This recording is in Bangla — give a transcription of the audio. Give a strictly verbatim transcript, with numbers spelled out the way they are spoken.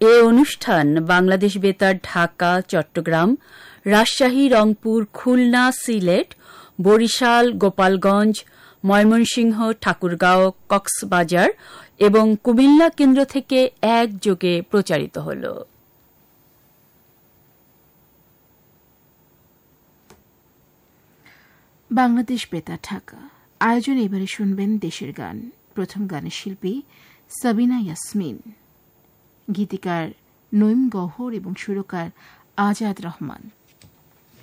এ অনুষ্ঠান বাংলাদেশ বেতার ঢাকা, চট্টগ্রাম, রাজশাহী, রংপুর, খুলনা, সিলেট, বরিশাল, গোপালগঞ্জ, ময়মনসিংহ, ঠাকুরগাঁও, কক্সবাজার এবং কুমিল্লা কেন্দ্র থেকে একযোগে প্রচারিত হল। বাংলাদেশ বেতার ঢাকা আয়োজন এবারে শুনবেন দেশের গান। প্রথম গানের শিল্পী সাবিনা ইয়াসমিন, গীতিকার নঈম গহর এবং সুরকার আজাদ রহমান।